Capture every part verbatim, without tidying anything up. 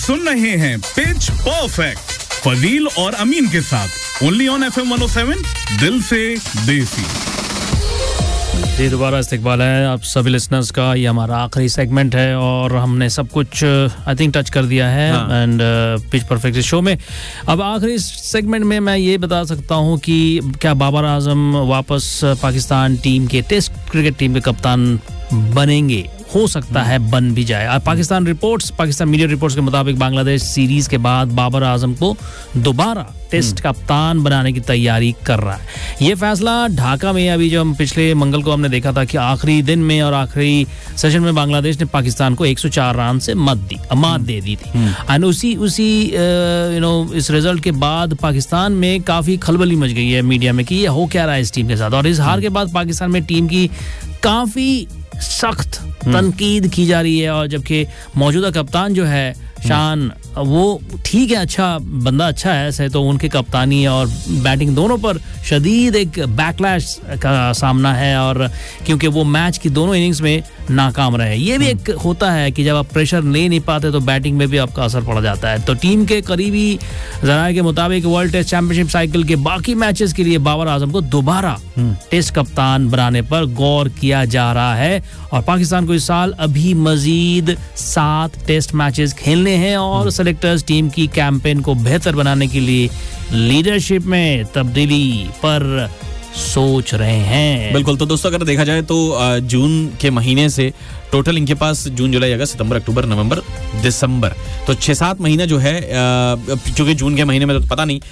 सुन रहे हैं pitch perfect Fazil और अमीन के साथ only on FM one O seven दिल से देसी। जी दोबारा इस्तकबाल है आप सभी लिसनर्स का। ये हमारा आखिरी सेगमेंट है और हमने सब कुछ आई थिंक टच कर दिया है एंड पिच परफेक्ट शो में। अब आखिरी सेगमेंट में मैं ये बता सकता हूँ कि क्या बाबर आजम वापस पाकिस्तान टीम के टेस्ट क्रिकेट टीम के कप्तान बनेंगे। हो सकता है बन भी जाए। Pakistan reports Pakistan media reports के मुताबिक बांग्लादेश सीरीज के बाद बाबर आजम को दोबारा टेस्ट कप्तान बनाने की तैयारी कर रहा है। ये फैसला ढाका में अभी जो हम पिछले मंगल को हमने देखा था कि आखिरी दिन में और आखिरी सेशन में बांग्लादेश ने पाकिस्तान को एक सौ चार रन से मत दी मात दे दी थी एंड उसी उसी यू नो इस रिजल्ट के बाद पाकिस्तान में काफी खलबली मच गई है मीडिया में कि ये हो क्या रहा है इस टीम के साथ। और इस हार के बाद पाकिस्तान में टीम की काफी सख्त तनकीद की जा रही है और जबकि मौजूदा कप्तान जो है शान वो ठीक है, अच्छा बंदा अच्छा है ऐसे तो उनकी कप्तानी और बैटिंग दोनों पर शदीद एक बैकलैश का सामना है और क्योंकि वो मैच की दोनों इनिंग्स में नाकाम रहे। ये भी एक होता है कि जब आप प्रेशर ले नहीं पाते तो बैटिंग में भी आपका असर पड़ जाता है। तो टीम के करीबी जराये के मुताबिक वर्ल्ड टेस्ट चैंपियनशिप साइकिल के बाकी मैचेस के लिए बाबर आजम को दोबारा टेस्ट कप्तान बनाने पर गौर किया जा रहा है और पाकिस्तान को इस साल अभी मजीद सात टेस्ट मैचेस खेलने हैं और सेलेक्टर्स टीम की कैंपेन को बेहतर बनाने के लिए लीडरशिप में तब्दीली पर सोच रहे हैं। बिल्कुल। तो दोस्तों अगर देखा जाए तो जून के महीने से टोटल इनके पास जून जुलाई अगस्त सितंबर अक्टूबर नवंबर दिसंबर तो छह सात महीना जो है क्योंकि जून के महीने में तो पता नहीं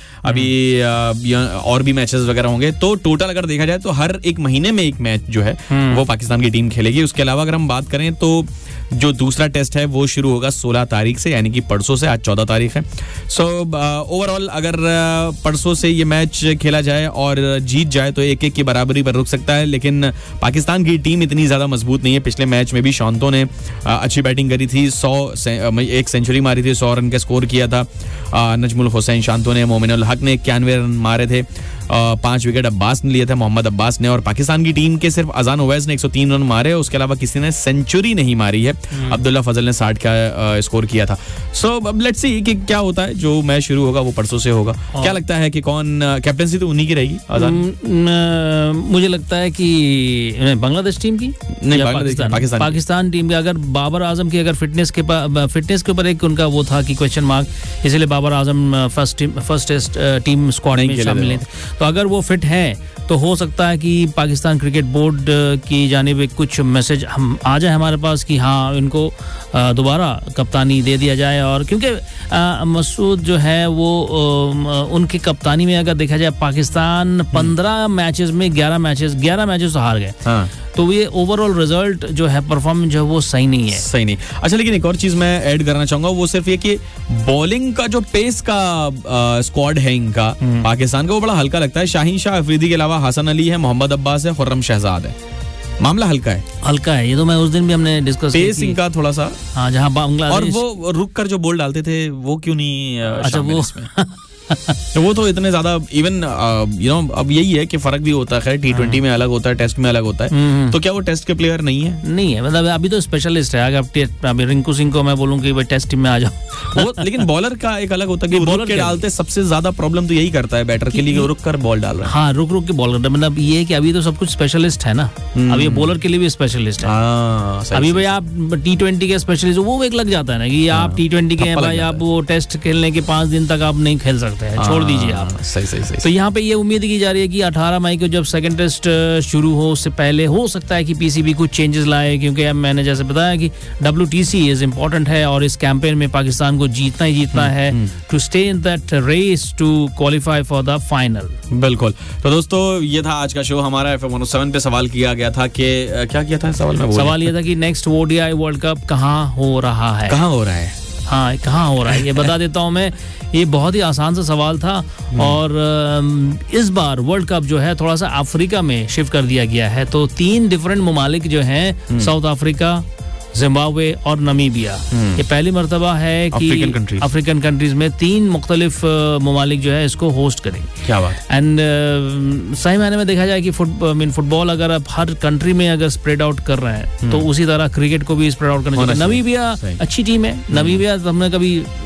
अभी और भी मैचेस वगैरह होंगे तो टोटल अगर देखा जाए तो हर एक महीने में एक मैच जो है वो पाकिस्तान की टीम खेलेगी। उसके अलावा अगर हम बात करें तो जो दूसरा टेस्ट है वो शुरू होगा सोलह तारीख से यानी कि परसों से। आज चौदह तारीख है। सो ओवरऑल अगर परसों से ये मैच खेला जाए और जीत जाए तो एक एक की बराबरी पर रुक सकता है, लेकिन पाकिस्तान की टीम इतनी ज्यादा मजबूत नहीं है। पिछले मैच में भी शांतो ने अच्छी बैटिंग करी थी, सौ एक सेंचुरी मारी थी, सौ रन का स्कोर किया था नजमुल हुसैन शांतो ने। मोमिनुल हक ने इक्यानवे रन मारे थे, पांच विकेट अब्बास ने लिए थे मोहम्मद अब्बास ने। और पाकिस्तान की टीम के सिर्फ अजान ओवैस ने एक सौ तीन रन मारे, उसके अलावा किसी ने सेंचुरी नहीं मारी है। अब्दुल्ला फजल ने साठ का स्कोर किया था। सो अब लेट्स सी कि क्या होता है। जो मैच शुरू होगा वो परसों से होगा। क्या लगता है कि कौन कैप्टनसी तो उन्हीं की रहेगी अजान? मुझे लगता है कि बांग्लादेश टीम की नहीं पाकिस्तान पाकिस्तान पाकिस्तान टीम की। अगर बाबर आजम की अगर फिटनेस के फिटनेस के ऊपर एक उनका वो था कि क्वेश्चन मार्क, इसलिए Babar Azam first team first test team squad में शामिल हैं। तो अगर वो फिट हैं तो हो सकता है कि पाकिस्तान क्रिकेट बोर्ड की जानिब कुछ मैसेज हम आ जाए हमारे पास कि हाँ इनको दोबारा कप्तानी दे दिया जाए। और क्योंकि मसूद जो है वो उनकी कप्तानी में अगर देखा जाए पाकिस्तान पंद्रह मैचेस में ग्यारह मैचेस ग्यारह मैचेस तो हार गए। हाँ। तो ये ओवरऑल रिजल्ट जो है परफॉर्मेंस जो है वो सही नहीं है सही नहीं अच्छा लेकिन एक और चीज मैं ऐड करना चाहूंगा वो सिर्फ ये कि बॉलिंग का जो पेस का स्क्वाड है इनका पाकिस्तान का वो बड़ा हल्का लगता है। शाहीन शाह अफरीदी के अलावा हसन अली है, मोहम्मद अब्बास है, खुर्रम शहजाद है। मामला हल्का है हल्का है ये तो मैं उस दिन भी हमने डिस्कस पेस इनका थोड़ा सा। हाँ जहाँ बांग्लादेश और वो रुक कर जो बॉल डालते थे वो क्यों नहीं अच्छा वो तो वो तो इतने ज्यादा इवन यू नो अब यही है कि फर्क भी होता है। टी ट्वेंटी में अलग होता है, टेस्ट में अलग होता है। तो क्या वो टेस्ट के प्लेयर नहीं है? नहीं है, मतलब अभी तो स्पेशलिस्ट है। अगर अभी रिंकू सिंह को मैं बोलूँ कि भाई टेस्ट टीम में आ जाओ वो लेकिन बॉलर का एक अलग होता है कि बॉलर के डालते सबसे ज्यादा प्रॉब्लम तो यही करता है बैटर के लिए, रुक कर बॉल डाल रहा है। हाँ रुक रुक के बॉल करता है। मतलब ये कि अभी तो सब कुछ स्पेशलिस्ट है ना, अभी बॉलर के लिए भी स्पेशलिस्ट है। अभी भाई आप टी ट्वेंटी के स्पेशलिस्ट वो एक लग जाता है ना कि आप टी ट्वेंटी के हैं भाई, आप वो टेस्ट खेलने के पांच दिन तक आप नहीं खेल सकते हैं, छोड़ दीजिए। सही सही सही। तो यहाँ पे ये उम्मीद की जा रही है कि अठारह मई को जब सेकंड टेस्ट शुरू हो उससे पहले हो सकता है कि पीसीबी कुछ चेंजेस लाए, क्योंकि अब मैंने जैसे बताया कि डब्ल्यूटीसी इज इम्पोर्टेंट है और इस कैंपेन में पाकिस्तान को जीतना ही जीतना है to stay in that raise to qualify for the final. बिल्कुल। तो दोस्तों ये था आज का शो हमारा। एफएम वन ओ सेवन पे सवाल किया गया था कि क्या किया था सवाल में? सवाल ये था कि नेक्स्ट ओडीआई वर्ल्ड कप कहाँ हो रहा है? कहाँ हो रहा है? हाँ कहाँ हो रहा है ये बता देता हूँ मैं। ये बहुत ही आसान सा सवाल था और इस बार वर्ल्ड कप जो है थोड़ा सा अफ्रीका में शिफ्ट कर दिया गया है। तो तीन डिफरेंट ममालिक जो हैं, साउथ अफ्रीका, जिम्बाब्वे और नमीबिया, ये पहली मर्तबा है कि अफ्रीकन कंट्रीज में तीन मुख्तलिफ ममालिक जो है इसको होस्ट करें। क्या बात। एंड uh, सही मायने में देखा जाए कि फुट मीन फुटबॉल अगर आप हर कंट्री में अगर स्प्रेड आउट कर रहे हैं तो उसी तरह क्रिकेट को भी स्प्रेड आउट करना चाहिए। नमीबिया अच्छी टीम है, नमीबिया हमने कभी